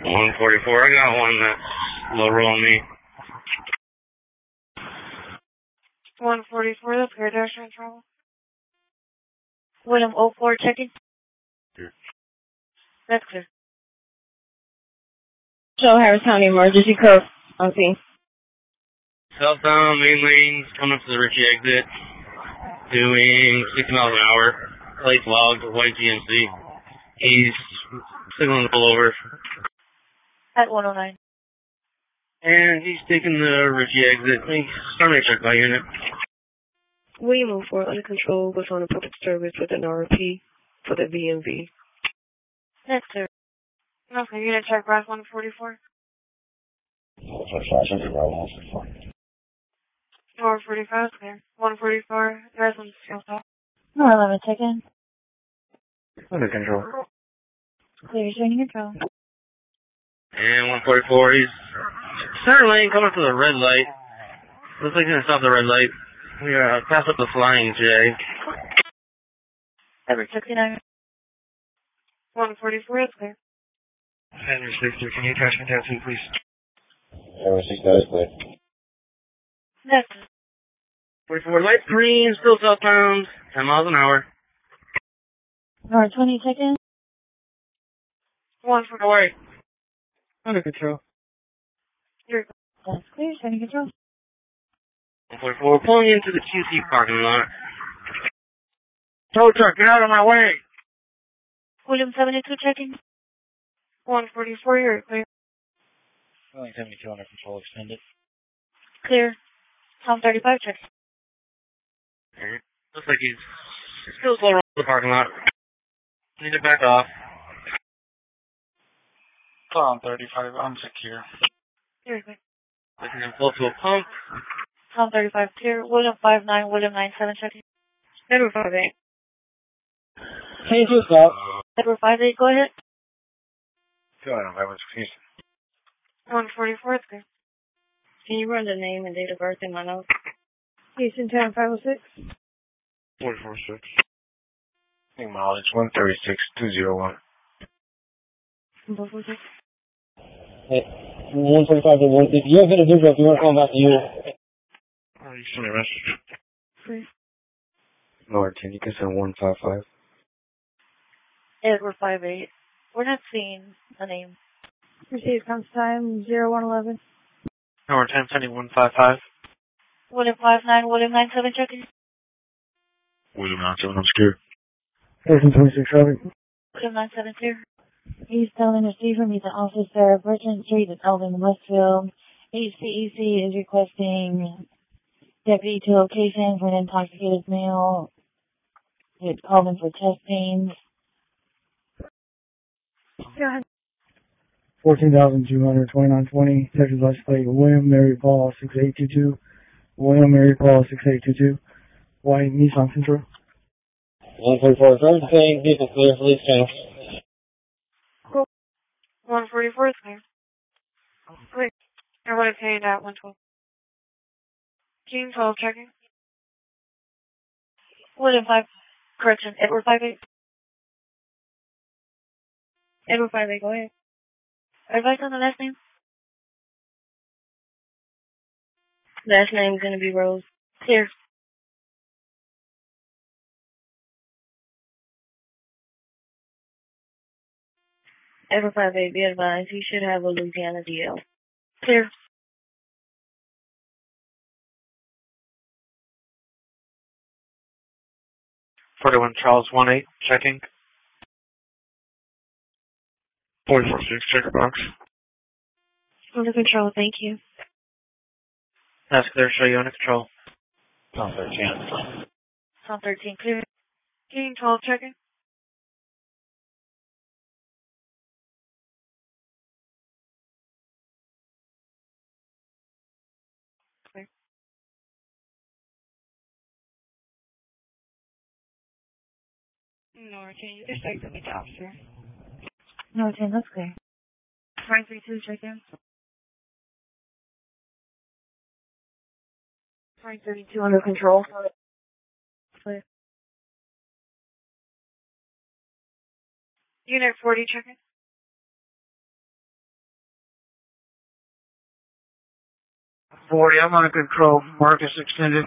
144, I got one that's low roll me. 144, that's clear. Dash control. William 04, checking. That's clear. Show Harris County emergency curve on scene. Southbound main lanes coming up to the Ritchie exit, doing 60 miles an hour. Lights logged, white GMC. He's signaling to pull over. At 109. And he's taking the Ritchie exit. Summary check by unit. We move for under control was on a public service with an RP for the VMV. That's clear. Okay, unit check Brass 144. 445, clear. 144, Brass 144. 11, check in. Under control. Clear, training control. And 144, he's center lane coming up to the red light. Looks like he's gonna stop the red light. We are past up the Flying J. Ever 69. 144, it's clear. Henry 60, can you trash me down too, please? Henry 60, that's clear. That's 44, light green, still southbound, 10 miles an hour. North 20, check in. 144. Under control. That's clear, training control. 144, pulling into the QC parking lot. Tow truck, get out of my way! William 72, checking. 144, you're clear. William 72 under control extended. Clear. Tom 35, check. Looks like he's still slow around the parking lot. Need to back off. Tom 35, unsecure. You're clear. Looking to pull to a pump. Tom 35, clear. William 59, William 97, checking. Edward 58. Change this up. Edward 58, go ahead. Go ahead, I was confused. 144, it's clear. Can you run the name and date of birth in my notes? Houston Town 506. 446. Mileage 136,201. 446. Hey, 145 if you have a visual, if you want to call back to you. Oh, you sent me a message. Please. Norton, you can send 155. Edward 58. We're not seeing the name. Received comes time 0111. Number 10, sending 155. William 59, William 97, checking. William 97, I'm scared. Station 26, traffic. William 97, clear. He's telling us from he's an officer of Merchant Street at Elvin Westfield. HCEC is requesting deputy to location for an intoxicated male. It called in for testing. Go ahead. 14,200, 2920, Texas license plate, William Mary Paul 6822. William Mary Paul 6822. White Nissan Sentra. 144, everything, vehicle clear, police channel. Cool. 144 is clear. Wait, I want to pay that 112. Team 12 checking. William 5, correction, Edward 58. Edward 58, go ahead. Advice on the last name? Last name's gonna be Rose. Clear. Edward 58, be advised, he should have a Louisiana DL. Clear. Charles 18, checking. 446, checker box. Under control, thank you. That's clear, show you under control. Tom 13. Tom 13, clear. Team 12 checking. Clear. No, can you just take the meet officer? No, 10, that's clear. Frank 32, check in. Frank 32 under control. Clear. Unit 40 checking. 40, I'm under control. Marcus extended.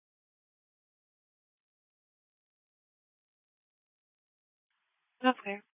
Okay.